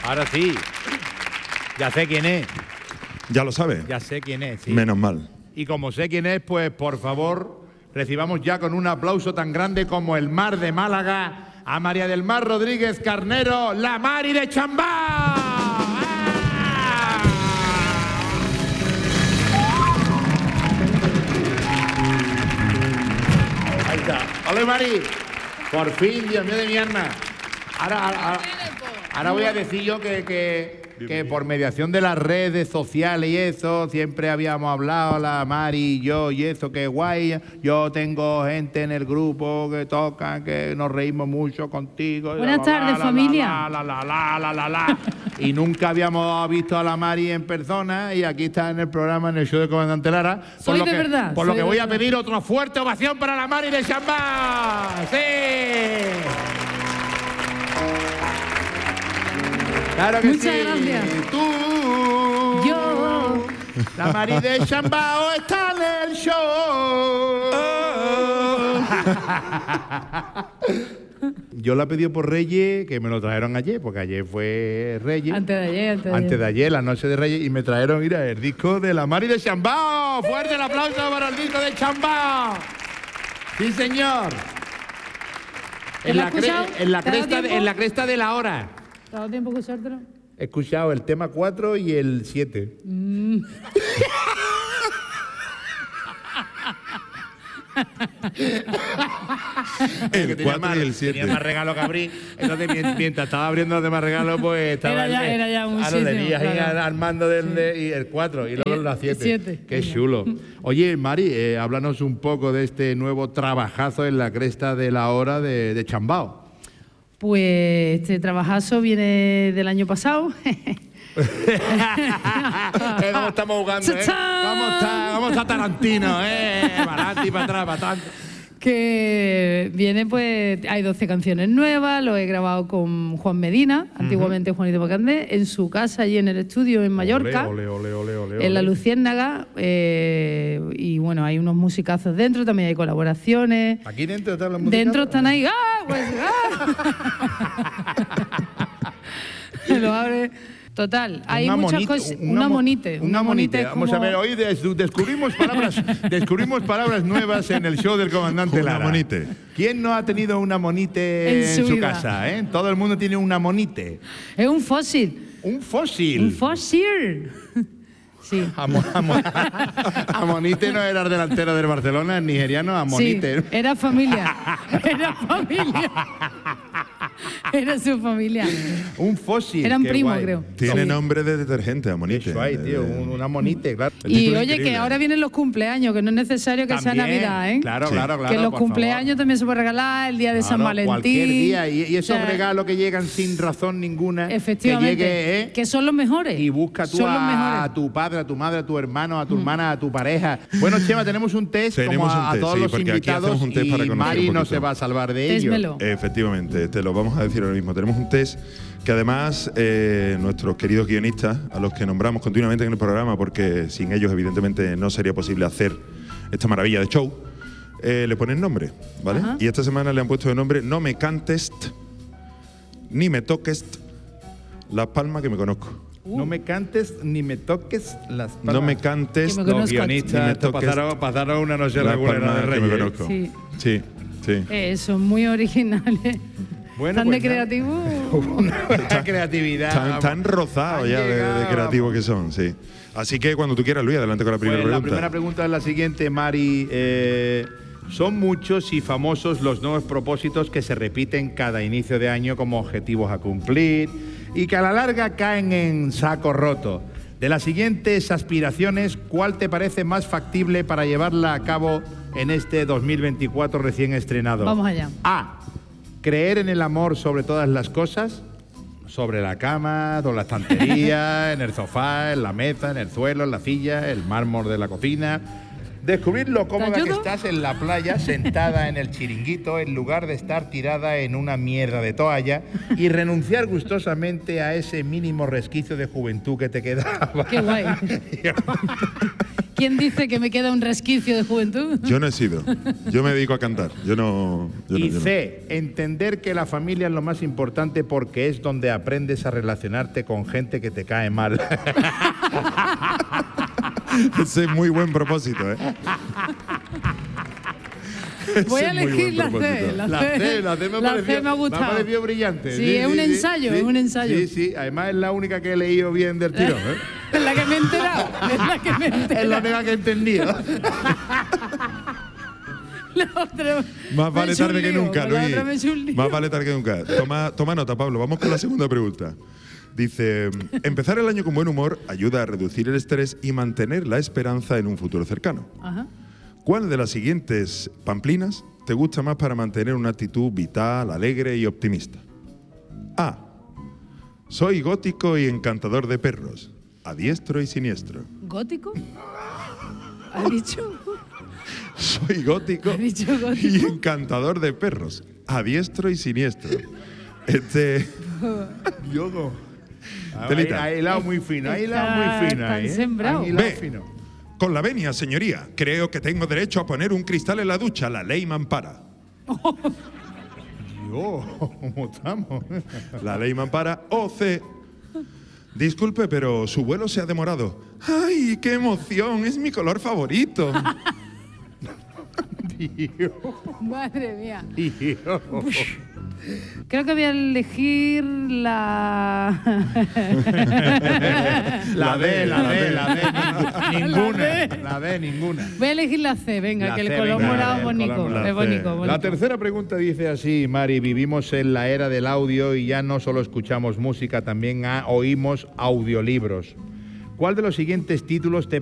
Ahora sí. Ya sé quién es. ¿Ya lo sabes? Ya sé quién es, sí. Menos mal. Y como sé quién es, pues por favor, recibamos ya con un aplauso tan grande como el Mar de Málaga a María del Mar Rodríguez Carnero, la Mari de Chambao. ¡Ah! Ahí está. ¡Ole, Mari! Por fin, Dios mío de mi alma. Ahora voy a decir yo que por mediación de las redes sociales y eso, siempre habíamos hablado, la Mari y yo, y eso, que guay. Yo tengo gente en el grupo que tocan, que nos reímos mucho contigo. Buenas tardes, familia. Y nunca habíamos visto a la Mari en persona, y aquí está en el programa, en el show de Comandante Lara. Soy de verdad. Por lo que voy a pedir otra fuerte ovación para la Mari de Chambao. ¡Sí! Claro que Muchas sí. gracias. Tú. Yo. La Mari de Chambao está en el show. Yo la pedí por Reyes, que me lo trajeron ayer, porque ayer fue Reyes. Antes de ayer, la noche de Reyes, y me trajeron, mira, el disco de la Mari de Chambao. Fuerte el aplauso para el disco de Chambao. Sí, señor. En la cresta de la hora. ¿Te ha dado tiempo a escuchártelo? He escuchado el tema 4 y el 7. El 4 y el 7. Tenía más regalos que abrir. Entonces, mientras estaba abriendo los demás regalos, pues estaba Era ya muchísimo, claro. armando y el 4 y luego la 7. Qué chulo. Oye, Mari, háblanos un poco de este nuevo trabajazo en la cresta de la hora de Chambao. Pues este trabajazo viene del año pasado. ¿Cómo estamos jugando, eh? ¿Cómo está Tarantino, para adelante y para atrás, para tanto. Que viene, pues, hay 12 canciones nuevas, lo he grabado con Juan Medina, antiguamente Juanito Macandé, en su casa, allí en el estudio en Mallorca, en La Luciérnaga, y bueno, hay unos musicazos dentro, también hay colaboraciones. ¿Aquí dentro están los musicazos? Dentro están ahí, Lo abre. Total, hay muchas cosas. Una monite. Vamos a ver, hoy descubrimos palabras nuevas en el show del Comandante Lara. Una monite. ¿Quién no ha tenido una monite en su casa? Todo el mundo tiene una monite. Es un fósil. ¿Un fósil? Un fósil. Sí. Amonite no era el delantero del Barcelona, el nigeriano Amonite. Sí, era familia. Era su familia. Un fósil. Eran primos, creo. Tiene nombre de detergente, Amonite. Eso hay, tío, una Amonite, claro. Y oye, que ahora vienen los cumpleaños, que no es necesario que sea Navidad, ¿eh? Claro. Que los cumpleaños también se puede regalar, el día de San Valentín. Cualquier día. Y esos regalos que llegan sin razón ninguna. Efectivamente. Que llegue, que son los mejores. Y busca tú a tu padre, a tu madre, a tu hermano, a tu hermana, a tu pareja. Bueno, Chema, tenemos un test a todos los invitados, y Mari no se va a salvar de ello. Efectivamente, te lo vamos a decir ahora mismo. Tenemos un test que además nuestros queridos guionistas, a los que nombramos continuamente en el programa, porque sin ellos evidentemente no sería posible hacer esta maravilla de show, le ponen nombre, ¿vale? Y esta semana le han puesto de nombre No me cantes ni me toques las palmas que me conozco. No me cantes ni me toques las palmas. No me cantes, los guionistas pasaron una noche regular de Reyes. Que me conozco. Sí. Son muy originales. Bueno, ¿Tan pues de creativo? Una creatividad. Tan rozados ya de creativo que son, sí. Así que cuando tú quieras, Luis, adelante con la primera pregunta. La primera pregunta es la siguiente, Mari. Son muchos y famosos los nuevos propósitos que se repiten cada inicio de año como objetivos a cumplir y que a la larga caen en saco roto. De las siguientes aspiraciones, ¿cuál te parece más factible para llevarla a cabo en este 2024 recién estrenado? Vamos allá. A. Creer en el amor sobre todas las cosas, sobre la cama, sobre la estantería, en el sofá, en la mesa, en el suelo, en la silla, el mármol de la cocina. Descubrir lo cómoda ¿Te que ayudo? estás en la playa, sentada en el chiringuito, en lugar de estar tirada en una mierda de toalla, y renunciar gustosamente a ese mínimo resquicio de juventud que te quedaba. Qué guay. ¿Quién dice que me queda un resquicio de juventud? Yo no he sido. Yo me dedico a cantar. Yo no. Y C, entender que la familia es lo más importante porque es donde aprendes a relacionarte con gente que te cae mal. Ese es muy buen propósito, ¿eh? Voy a Ese es muy elegir buen la C. propósito. La C me ha gustado. parecido brillante. Sí, es un ensayo, es un ensayo. Sí, sí, además es la única que he leído bien del tirón, ¿eh? Es la que me he enterado. Es la que me he enterado. Es la única que he entendido. La otra Más me vale he hecho un tarde que lío, nunca, con la otra me he hecho un Luis. lío. Más vale tarde que nunca. Toma nota, Pablo. Vamos con la segunda pregunta. Dice, empezar el año con buen humor ayuda a reducir el estrés y mantener la esperanza en un futuro cercano. Ajá. ¿Cuál de las siguientes pamplinas te gusta más para mantener una actitud vital, alegre y optimista? A. Soy gótico y encantador de perros, a diestro y siniestro. ¿Gótico? ¿Ha dicho? Soy gótico ¿Ha dicho gótico? y encantador de perros, a diestro y siniestro. Yogo. Telita. Ha hilado muy fino, ha hilado muy fino. Tan ¿eh? sembrado. Ha hilado B. fino. Con la venia, señoría, creo que tengo derecho a poner un cristal en la ducha. La ley me ampara. Yo, ¿cómo estamos? La ley me ampara. O C. Disculpe, pero su vuelo se ha demorado. ¡Ay, qué emoción! Es mi color favorito. Madre mía. Tío. Creo que voy a elegir la... La D, ninguna. D. La D, ninguna. Voy a elegir la C, venga, La que C, el color venga, morado el es bonito. color Es bonito, bonito. La tercera pregunta dice así, Mari, vivimos en la era del audio y ya no solo escuchamos música, también oímos audiolibros. ¿Cuál de los siguientes títulos te